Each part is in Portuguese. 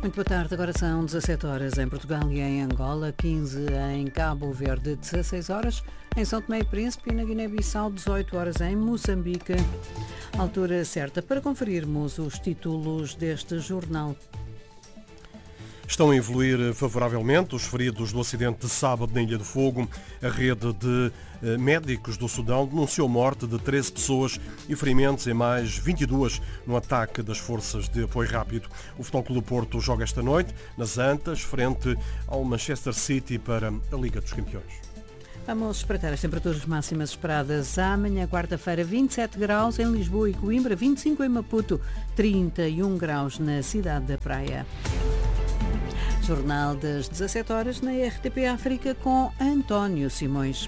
Muito boa tarde, agora são 17 horas em Portugal e em Angola, 15 em Cabo Verde, 16 horas em São Tomé e Príncipe e na Guiné-Bissau, 18 horas em Moçambique. Altura certa para conferirmos os títulos deste jornal. Estão a evoluir favoravelmente os feridos do acidente de sábado na Ilha do Fogo. A rede de médicos do Sudão denunciou morte de 13 pessoas e ferimentos em mais 22 no ataque das forças de apoio rápido. O Futebol Clube do Porto joga esta noite nas Antas, frente ao Manchester City para a Liga dos Campeões. Vamos espreitar as temperaturas máximas esperadas amanhã, quarta-feira, 27 graus em Lisboa e Coimbra, 25 em Maputo, 31 graus na cidade da Praia. Jornal das 17 horas na RTP África com António Simões.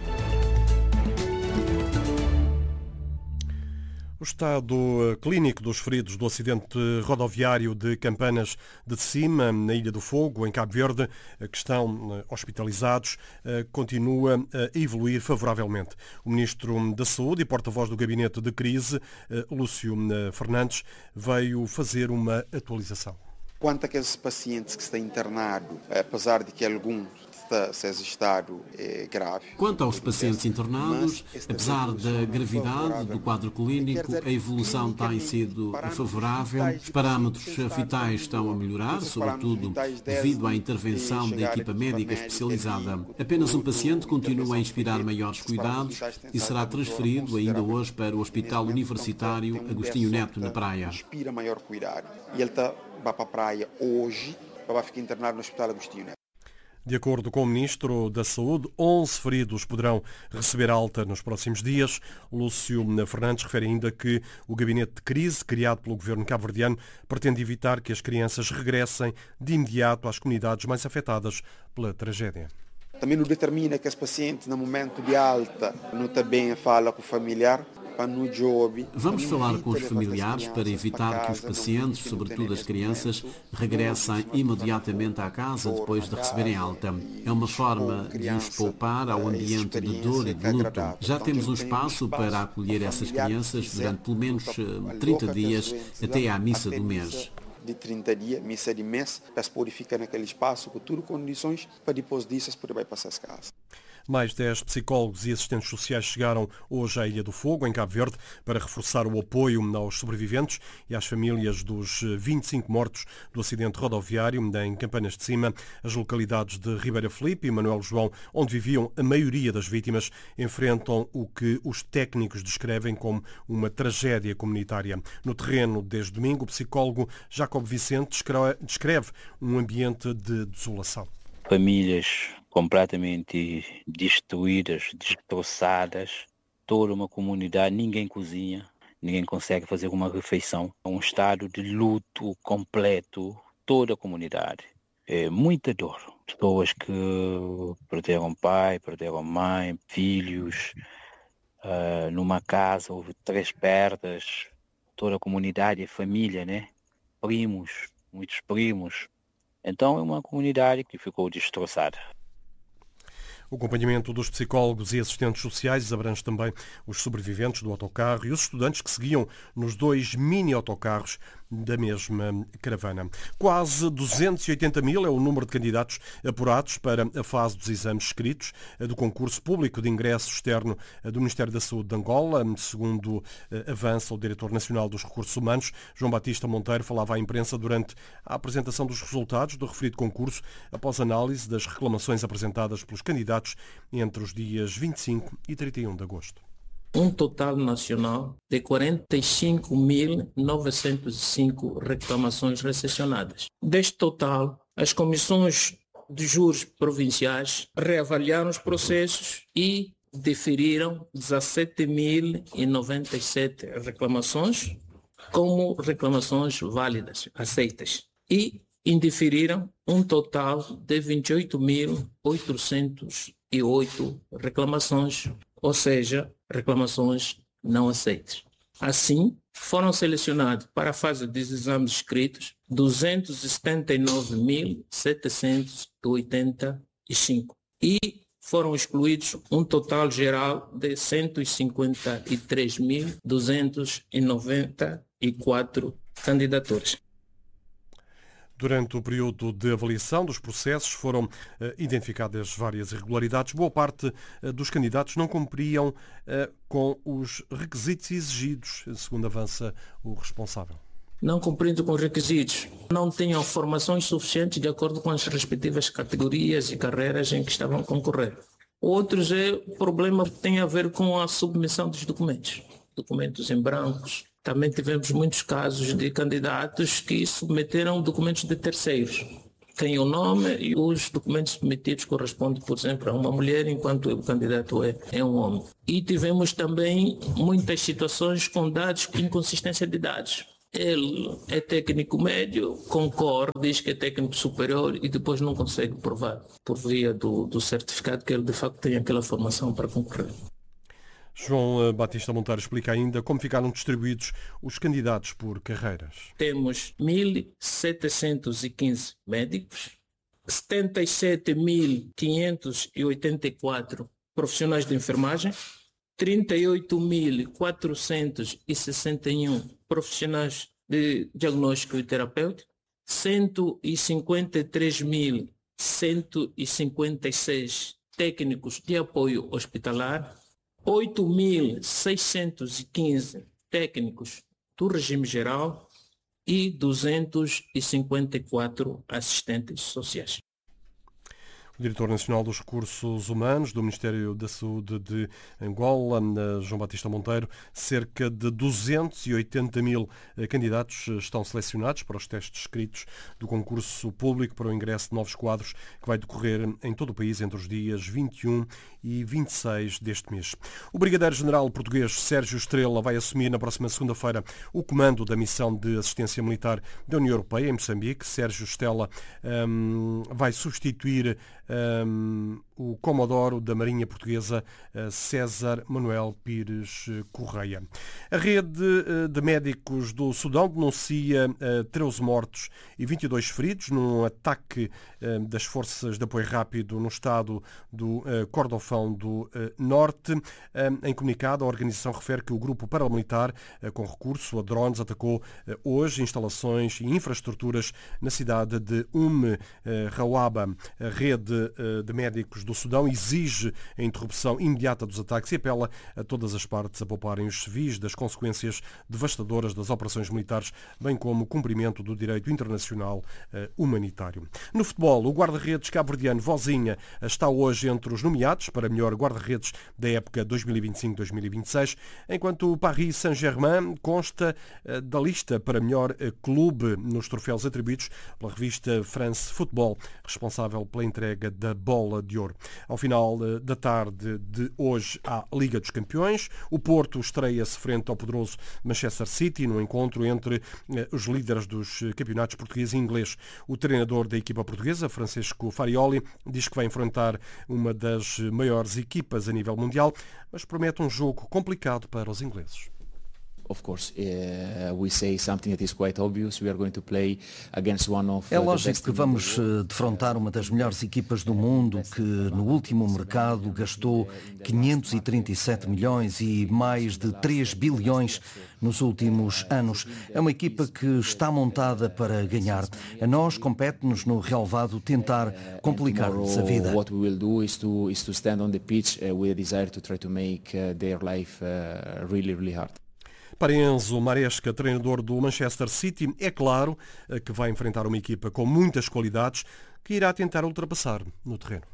O estado clínico dos feridos do acidente rodoviário de Campanas de Cima, na Ilha do Fogo, em Cabo Verde, que estão hospitalizados, continua a evoluir favoravelmente. O Ministro da Saúde e porta-voz do Gabinete de Crise, Lúcio Fernandes, veio fazer uma atualização. Quanto àqueles pacientes que estão internados, apesar de que alguns seja estado grave. Quanto aos pacientes internados, apesar da gravidade do quadro clínico, a evolução tem sido favorável. Os parâmetros vitais estão a melhorar, sobretudo devido à intervenção da equipa médica especializada. Apenas um paciente continua a inspirar maiores cuidados e será transferido ainda hoje para o Hospital Universitário Agostinho Neto, na Praia. Inspira maior cuidado. E ele vai para a praia hoje, vai ficar internado no Hospital Agostinho Neto. De acordo com o Ministro da Saúde, 11 feridos poderão receber alta nos próximos dias. Lúcio Fernandes refere ainda que o gabinete de crise, criado pelo governo cabo-verdiano, pretende evitar que as crianças regressem de imediato às comunidades mais afetadas pela tragédia. Também não determina que esse paciente, no momento de alta, não também fala com o familiar. Vamos falar com os familiares para evitar que os pacientes, sobretudo as crianças, regressem imediatamente à casa depois de receberem alta. É uma forma de os poupar ao ambiente de dor e de luto. Já temos um espaço para acolher essas crianças durante pelo menos 30 dias até à missa do mês. De 30 dias, missa de mês, para se poder ficar naquele espaço com tudo condições para depois disso se poder passar as casas. Mais 10 psicólogos e assistentes sociais chegaram hoje à Ilha do Fogo, em Cabo Verde, para reforçar o apoio aos sobreviventes e às famílias dos 25 mortos do acidente rodoviário em Campanas de Cima. As localidades de Ribeira Filipe e Manuel João, onde viviam a maioria das vítimas, enfrentam o que os técnicos descrevem como uma tragédia comunitária. No terreno, desde domingo, o psicólogo Jacob Vicente descreve um ambiente de desolação. Famílias completamente destruídas, destroçadas, toda uma comunidade, ninguém cozinha, ninguém consegue fazer uma refeição. É um estado de luto completo, toda a comunidade. É muita dor. Pessoas que perderam pai, perderam mãe, filhos, numa casa houve 3 perdas, toda a comunidade, a família, né? Primos, muitos primos. Então é uma comunidade que ficou destroçada. O acompanhamento dos psicólogos e assistentes sociais abrange também os sobreviventes do autocarro e os estudantes que seguiam nos 2 mini-autocarros da mesma caravana. Quase 280 mil é o número de candidatos apurados para a fase dos exames escritos do concurso público de ingresso externo do Ministério da Saúde de Angola, segundo avança o Diretor Nacional dos Recursos Humanos. João Batista Monteiro falava à imprensa durante a apresentação dos resultados do referido concurso, após análise das reclamações apresentadas pelos candidatos entre os dias 25 e 31 de agosto. Um total nacional de 45.905 reclamações recepcionadas. Deste total, as comissões de júris provinciais reavaliaram os processos e deferiram 17.097 reclamações como reclamações válidas, aceitas, e indeferiram um total de 28.808 reclamações, ou seja, reclamações não aceitas. Assim, foram selecionados para a fase dos exames escritos 279.785 e foram excluídos um total geral de 153.294 candidaturas. Durante o período de avaliação dos processos foram identificadas várias irregularidades. Boa parte dos candidatos não cumpriam com os requisitos exigidos, segundo avança o responsável. Não cumprindo com os requisitos, não tinham formações suficientes de acordo com as respectivas categorias e carreiras em que estavam a concorrer. Outros problema tem a ver com a submissão dos documentos em brancos. Também tivemos muitos casos de candidatos que submeteram documentos de terceiros. Tem o nome e os documentos submetidos correspondem, por exemplo, a uma mulher, enquanto o candidato é um homem. E tivemos também muitas situações com dados com inconsistência de dados. Ele é técnico médio, concorda, diz que é técnico superior e depois não consegue provar por via do certificado que ele de facto tem aquela formação para concorrer. João Batista Monteiro explica ainda como ficaram distribuídos os candidatos por carreiras. Temos 1.715 médicos, 77.584 profissionais de enfermagem, 38.461 profissionais de diagnóstico e terapêutico, 153.156 técnicos de apoio hospitalar, 8.615 técnicos do regime geral e 254 assistentes sociais. O diretor nacional dos Recursos Humanos do Ministério da Saúde de Angola, João Batista Monteiro, cerca de 280 mil candidatos estão selecionados para os testes escritos do concurso público para o ingresso de novos quadros que vai decorrer em todo o país entre os dias 21 e 26 deste mês. O brigadeiro-general português Sérgio Estrela vai assumir na próxima segunda-feira o comando da missão de assistência militar da União Europeia em Moçambique. Sérgio Estrela vai substituir o Comodoro da Marinha Portuguesa César Manuel Pires Correia. A rede de médicos do Sudão denuncia 13 mortos e 22 feridos num ataque das forças de apoio rápido no estado do Kordofão do Norte. Em comunicado, a organização refere que o grupo paramilitar, com recurso a drones, atacou hoje instalações e infraestruturas na cidade de Rawaba. A rede de médicos do Sudão exige a interrupção imediata dos ataques e apela a todas as partes a pouparem os civis das consequências devastadoras das operações militares, bem como o cumprimento do direito internacional humanitário. No futebol, o guarda-redes cabo-verdiano Vozinha está hoje entre os nomeados para melhor guarda-redes da época 2025-2026, enquanto o Paris Saint-Germain consta da lista para melhor clube nos troféus atribuídos pela revista France Football, responsável pela entrega da Bola de Ouro. Ao final da tarde de hoje há Liga dos Campeões. O Porto estreia-se frente ao poderoso Manchester City no encontro entre os líderes dos campeonatos português e inglês. O treinador da equipa portuguesa, Francisco Farioli, diz que vai enfrentar uma das maiores equipas a nível mundial, mas promete um jogo complicado para os ingleses. É lógico que vamos defrontar uma das melhores equipas do mundo que no último mercado gastou 537 milhões e mais de 3 bilhões nos últimos anos. É uma equipa que está montada para ganhar. A nós compete-nos no relevado tentar complicar-lhes a vida. Para Enzo Maresca, treinador do Manchester City, é claro que vai enfrentar uma equipa com muitas qualidades que irá tentar ultrapassar no terreno.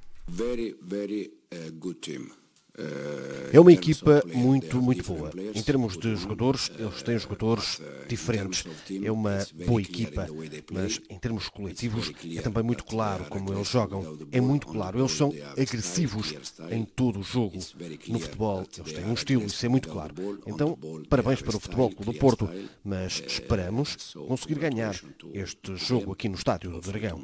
É uma equipa muito boa. Em termos de jogadores, eles têm jogadores diferentes. É uma boa equipa, mas em termos coletivos é também muito claro como eles jogam. É muito claro, eles são agressivos em todo o jogo. No futebol, eles têm um estilo, isso é muito claro. Então, parabéns para o Futebol Clube do Porto, mas esperamos conseguir ganhar este jogo aqui no Estádio do Dragão.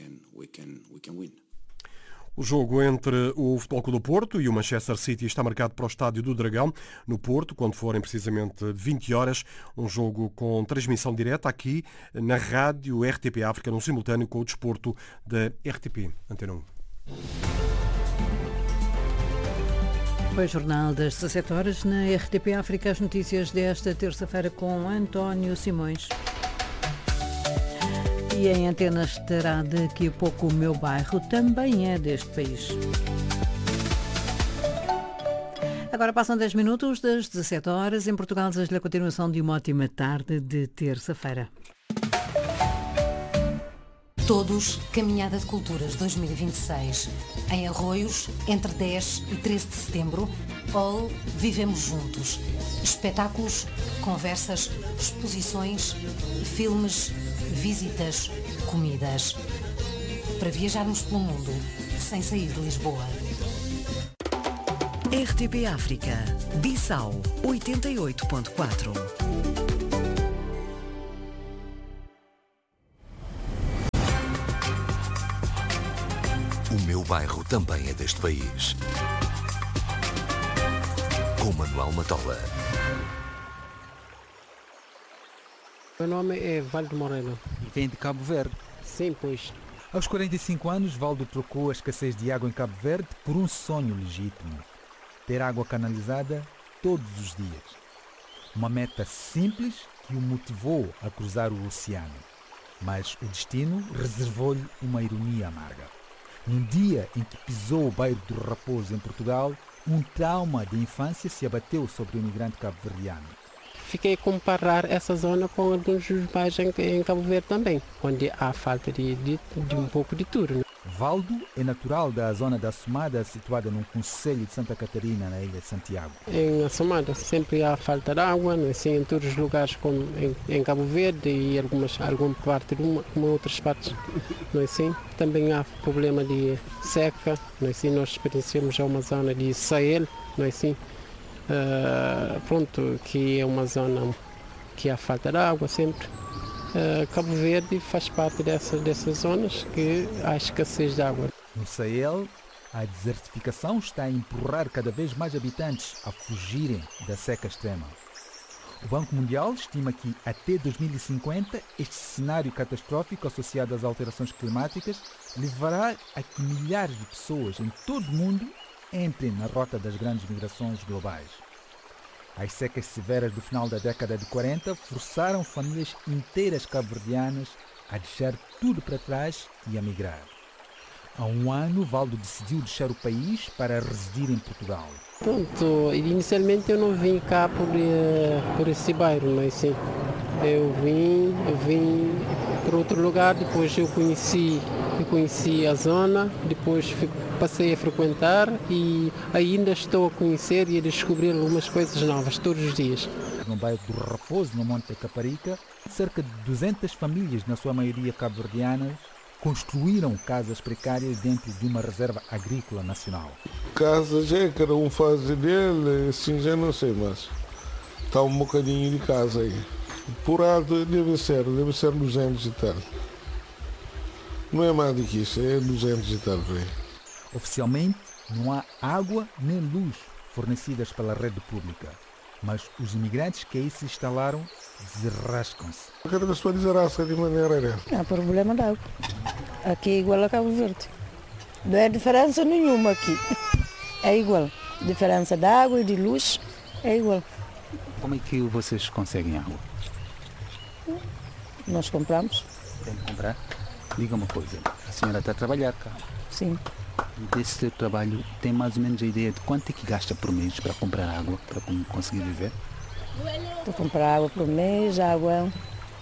O jogo entre o Futebol Clube do Porto e o Manchester City está marcado para o Estádio do Dragão, no Porto, quando forem precisamente 20 horas. Um jogo com transmissão direta aqui na rádio RTP África, no simultâneo com o desporto da RTP Antena 1. Foi o Jornal das 17 horas na RTP África, as notícias desta terça-feira com António Simões. E em Antena estará daqui a pouco o Meu Bairro, também é deste país. Agora passam 10 minutos das 17 horas. Em Portugal, desejo-lhe a continuação de uma ótima tarde de terça-feira. Todos, Caminhada de Culturas 2026. Em Arroios, entre 10 e 13 de setembro, ou Vivemos Juntos. Espetáculos, conversas, exposições, filmes, visitas, comidas. Para viajarmos pelo mundo, sem sair de Lisboa. RTP África, Bissau 88.4. O meu bairro também é deste país. Com Manuel Matola. Meu nome é Valdo Moreno. E vem de Cabo Verde? Sim, pois. Aos 45 anos, Valdo trocou a escassez de água em Cabo Verde por um sonho legítimo. Ter água canalizada todos os dias. Uma meta simples que o motivou a cruzar o oceano. Mas o destino reservou-lhe uma ironia amarga. No dia em que pisou o Bairro do Raposo, em Portugal, um trauma de infância se abateu sobre o imigrante cabo-verdiano. Fiquei a comparar essa zona com alguns dos bairros em Cabo Verde também, onde há falta de um pouco de tudo. Né? Valdo é natural da zona da Assomada, situada no concelho de Santa Catarina, na ilha de Santiago. Em Assomada sempre há falta de água, não é assim, em todos os lugares como em Cabo Verde e alguma parte de como outras partes, não é assim. Também há problema de seca, não é assim, nós experienciamos já uma zona de Sahel, não é assim. Que é uma zona que há falta de água sempre. Cabo Verde faz parte dessas zonas que há escassez de água. No Sahel, a desertificação está a empurrar cada vez mais habitantes a fugirem da seca extrema. O Banco Mundial estima que até 2050 este cenário catastrófico associado às alterações climáticas levará a que milhares de pessoas em todo o mundo entrem na rota das grandes migrações globais. As secas severas do final da década de 40 forçaram famílias inteiras cabo-verdianas a deixar tudo para trás e a migrar. Há um ano, Valdo decidiu deixar o país para residir em Portugal. Inicialmente eu não vim cá por esse bairro, não é assim? Eu vim para outro lugar, depois eu conheci a zona, depois passei a frequentar e ainda estou a conhecer e a descobrir algumas coisas novas todos os dias. No bairro do Raposo, no Monte da Caparica, cerca de 200 famílias, na sua maioria cabo-verdianas, construíram casas precárias dentro de uma reserva agrícola nacional. Casa já cada um faz dele, assim já não sei, mas está um bocadinho de casa aí. Por alto deve ser 200 e tal. Não é mais do que isso, é 200 e tal por aí. Oficialmente, não há água nem luz fornecidas pela rede pública, mas os imigrantes que aí se instalaram desarrascam-se. Cada pessoa desarrasca de maneira. Não há problema de água. Aqui é igual a Cabo Verde. Não é diferença nenhuma aqui. É igual. Diferença de água e de luz é igual. Como é que vocês conseguem água? Nós compramos. Tem que comprar? Diga uma coisa, a senhora está a trabalhar cá? Sim. Desse seu trabalho, tem mais ou menos a ideia de quanto é que gasta por mês para comprar água, para conseguir viver? Para comprar água por mês, água...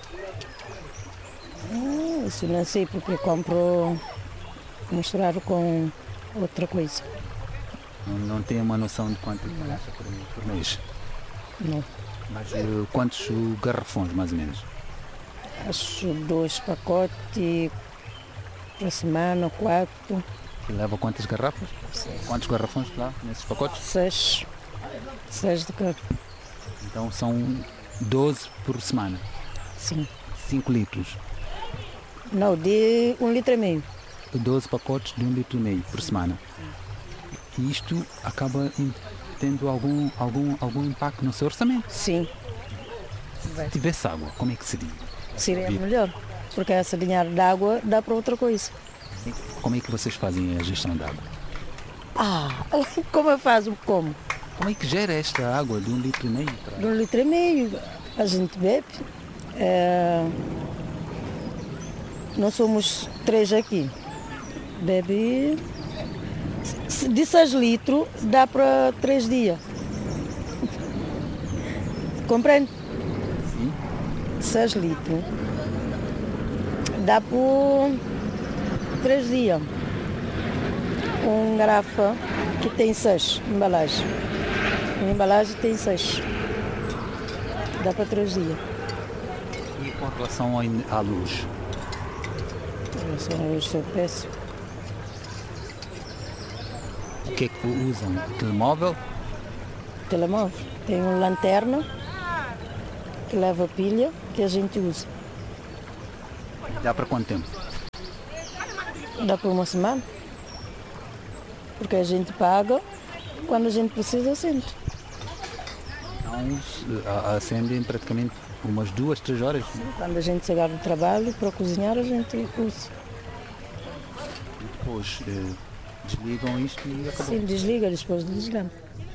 isso não sei, porque compro misturado com outra coisa. Não tem uma noção de quanto é que gasta por mês? Não. Mas quantos garrafões, mais ou menos? Acho 2 pacotes por semana, 4. E leva quantas garrafas? 6. Quantos garrafões lá nesses pacotes? 6. 6 de cada. Então são 12 por semana? Sim. 5 litros? Não, de 1,5 litro. 12 pacotes de 1,5 litro por semana. E isto acaba tendo algum impacto no seu orçamento? Sim. Se tivesse água, como é que seria? Seria melhor, porque esse dinheiro de água dá para outra coisa. Como é que vocês fazem a gestão da água? Como eu faço? Como? Como é que gera esta água de 1,5 litro? De 1,5 litro, a gente bebe. Nós somos 3 aqui. Bebe de 6 litros, dá para 3 dias. Compreende? Sim. 6 litros. Dá por 3 dias. Uma garrafa que tem 6 embalagens. A embalagem tem 6. Dá para 3 dias. E com relação à luz? Com relação à luz, eu peço. O que é que usam? Telemóvel? Telemóvel. Tem uma lanterna que leva pilha que a gente usa. Dá para quanto tempo? Dá para uma semana. Porque a gente paga, quando a gente precisa, acende. Então, acendem praticamente umas 2, 3 horas? Quando a gente chegar do trabalho, para cozinhar, a gente usa. E depois desligam isto e acabou? Sim, desliga, depois desligamos.